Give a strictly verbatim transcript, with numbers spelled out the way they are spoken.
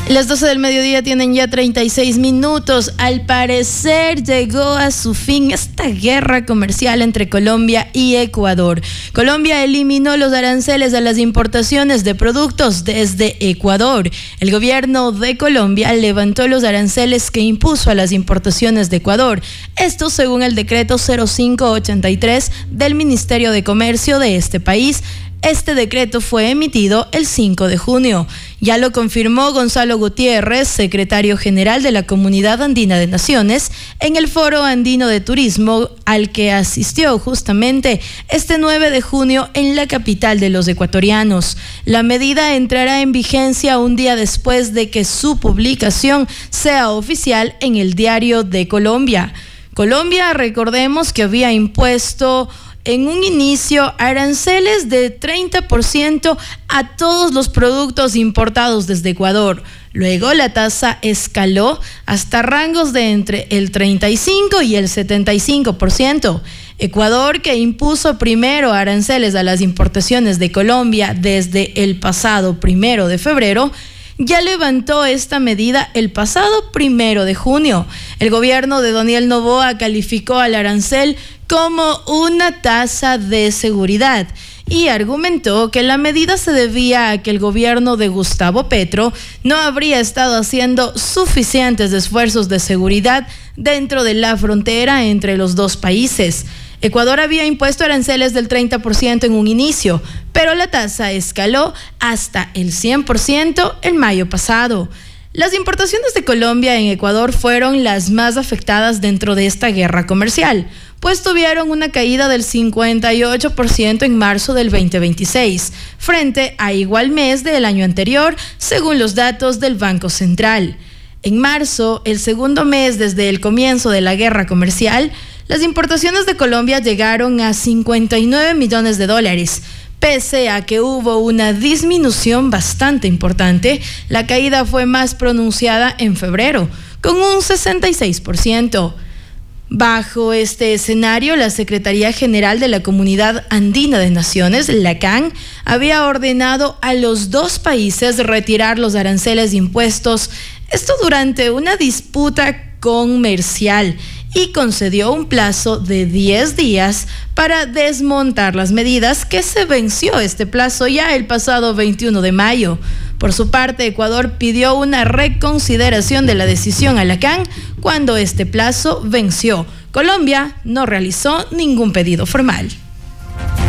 Las doce del mediodía tienen ya treinta y seis minutos. Al parecer llegó a su fin esta guerra comercial entre Colombia y Ecuador. Colombia eliminó los aranceles a las importaciones de productos desde Ecuador. El gobierno de Colombia levantó los aranceles que impuso a las importaciones de Ecuador. Esto según el decreto cero cinco ochenta y tres del Ministerio de Comercio de este país. Este decreto fue emitido el cinco de junio. Ya lo confirmó Gonzalo Gutiérrez, secretario general de la Comunidad Andina de Naciones, en el Foro Andino de Turismo al que asistió justamente este nueve de junio en la capital de los ecuatorianos. La medida entrará en vigencia un día después de que su publicación sea oficial en el Diario de Colombia. Colombia, recordemos que había impuesto en un inicio aranceles de treinta por ciento a todos los productos importados desde Ecuador. Luego la tasa escaló hasta rangos de entre el treinta y cinco y el setenta y cinco por ciento. Ecuador, que impuso primero aranceles a las importaciones de Colombia desde el pasado primero de febrero, ya levantó esta medida el pasado primero de junio. El gobierno de Daniel Noboa calificó al arancel como una tasa de seguridad y argumentó que la medida se debía a que el gobierno de Gustavo Petro no habría estado haciendo suficientes esfuerzos de seguridad dentro de la frontera entre los dos países. Ecuador había impuesto aranceles del treinta por ciento en un inicio, pero la tasa escaló hasta el cien por ciento en mayo pasado. Las importaciones de Colombia en Ecuador fueron las más afectadas dentro de esta guerra comercial, pues tuvieron una caída del cincuenta y ocho por ciento en marzo del veinte veintiséis, frente a igual mes del año anterior, según los datos del Banco Central. En marzo, el segundo mes desde el comienzo de la guerra comercial, las importaciones de Colombia llegaron a cincuenta y nueve millones de dólares. Pese a que hubo una disminución bastante importante, la caída fue más pronunciada en febrero, con un sesenta y seis por ciento. Bajo este escenario, la Secretaría General de la Comunidad Andina de Naciones, la C A N, había ordenado a los dos países retirar los aranceles impuestos, esto durante una disputa comercial, y concedió un plazo de diez días para desmontar las medidas, que se venció este plazo ya el pasado veintiuno de mayo. Por su parte, Ecuador pidió una reconsideración de la decisión a la C A N cuando este plazo venció. Colombia no realizó ningún pedido formal.